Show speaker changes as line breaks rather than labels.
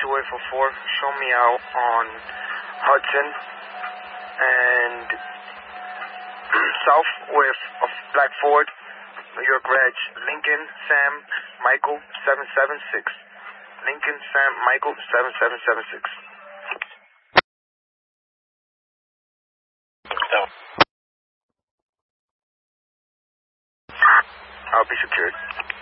2844. Show me out on Hudson and south with of Black Ford, New York Reg, Lincoln Sam Michael 776. Lincoln Sam Michael 7776. I'll be secured.